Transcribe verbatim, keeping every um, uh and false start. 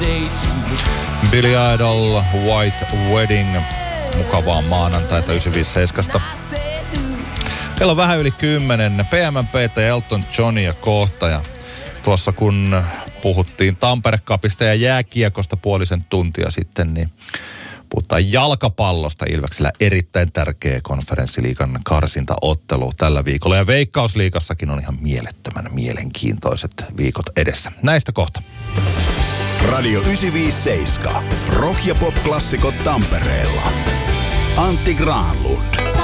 Billy Idol, White Wedding. Mukavaa maanantaita yhdeksänsataaviisikymmentäseitsemän. Kello on vähän yli kymmenen. P M P ja Elton Johnia kohta. Ja tuossa kun puhuttiin Tampere Cupista ja jääkiekosta puolisen tuntia sitten, niin puhutaan jalkapallosta. Ilveksellä erittäin tärkeä konferenssiliigan karsintaottelu tällä viikolla. Ja Veikkausliigassakin on ihan mielettömän mielenkiintoiset viikot edessä. Näistä kohta. Radio yhdeksänsataaviisikymmentäseitsemän. Rock- ja pop-klassikot Tampereella. Antti Granlund.